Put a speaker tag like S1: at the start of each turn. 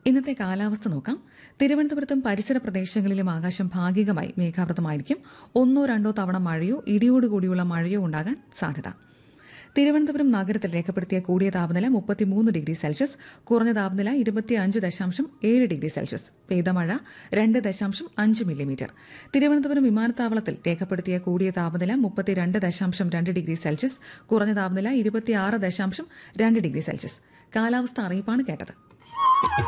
S1: ഇന്നത്തെ കാലാവസ്ഥ നോക്കാം. തിരുവനന്തപുരത്തും പരിസര പ്രദേശങ്ങളിലും ആകാശം ഭാഗികമായി മേഘാവൃതമായിരിക്കും. 1-2 തവണ മഴയോ ഇടിയോടുകൂടിയുള്ള മഴയോ ഉണ്ടാകാൻ സാധ്യത. തിരുവനന്തപുരം നഗരത്തിൽ രേഖപ്പെടുത്തിയ കൂടിയ താപനില 33 ഡിഗ്രി സെൽഷ്യസ്, കുറഞ്ഞ താപനില 25.7 ഡിഗ്രി സെൽഷ്യസ്. പെയ്ത മഴ 2.5 മില്ലിമീറ്റർ. തിരുവനന്തപുരം വിമാനത്താവളത്തിൽ രേഖപ്പെടുത്തിയ കൂടിയ താപനില 32.2 ഡിഗ്രി സെൽഷ്യസ്, കുറഞ്ഞ താപനില 26.2 ഡിഗ്രി സെൽഷ്യസ്. കാലാവസ്ഥ അറിയിപ്പാണ് കേട്ടത്.